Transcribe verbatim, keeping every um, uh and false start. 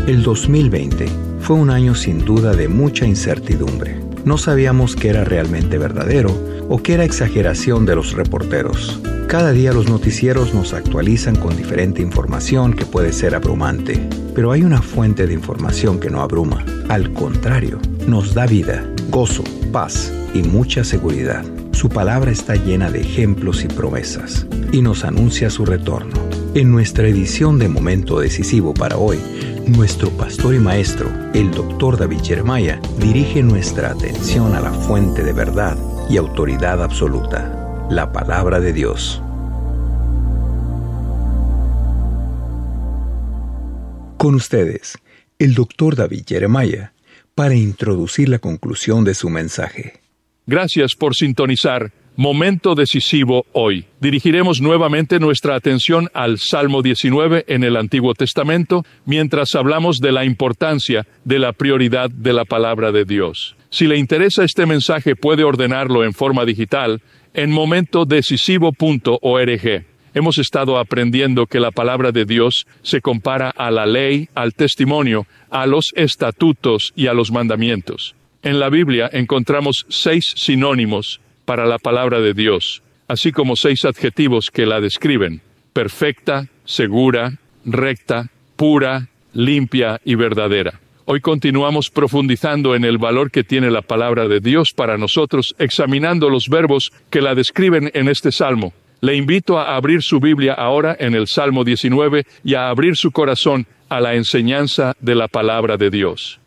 El dos mil veinte fue un año sin duda de mucha incertidumbre. No sabíamos qué era realmente verdadero o qué era exageración de los reporteros. Cada día los noticieros nos actualizan con diferente información que puede ser abrumante. Pero hay una fuente de información que no abruma. Al contrario, nos da vida, gozo, paz y mucha seguridad. Su palabra está llena de ejemplos y promesas y nos anuncia su retorno. En nuestra edición de Momento Decisivo para hoy, nuestro pastor y maestro, el doctor David Jeremiah, dirige nuestra atención a la fuente de verdad y autoridad absoluta, la palabra de Dios. Con ustedes, el doctor David Jeremiah, para introducir la conclusión de su mensaje. Gracias por sintonizar Momento Decisivo hoy. Dirigiremos nuevamente nuestra atención al Salmo diecinueve en el Antiguo Testamento, mientras hablamos de la importancia de la prioridad de la palabra de Dios. Si le interesa este mensaje, puede ordenarlo en forma digital en momento decisivo punto org. Hemos estado aprendiendo que la palabra de Dios se compara a la ley, al testimonio, a los estatutos y a los mandamientos. En la Biblia encontramos seis sinónimos para la palabra de Dios, así como seis adjetivos que la describen: perfecta, segura, recta, pura, limpia y verdadera. Hoy continuamos profundizando en el valor que tiene la palabra de Dios para nosotros, examinando los verbos que la describen en este salmo. Le invito a abrir su Biblia ahora en el Salmo diecinueve y a abrir su corazón a la enseñanza de la palabra de Dios.